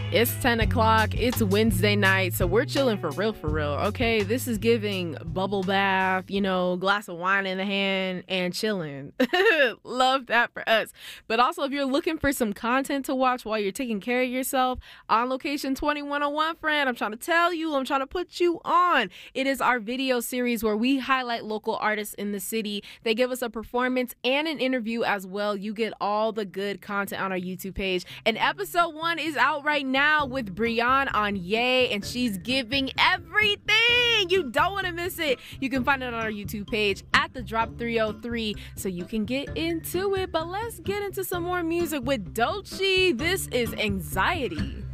It's 10 o'clock. It's Wednesday night, so we're chilling for real, okay? This is giving bubble bath, glass of wine in the hand and chilling. Love that for us. But also, if you're looking for some content to watch while you're taking care of yourself, On Location 2101, friend, I'm trying to tell you, I'm trying to put you on. It is our video series where we highlight local artists in the city. They give us a performance and an interview as well. You get all the good content on our YouTube page. And episode 1 is out right now with Brianne on Ye, and she's giving everything. You don't want to miss it. You can find it on our YouTube page at The Drop 303 so you can get into it. But let's get into some more music with Doechii. This is Anxiety.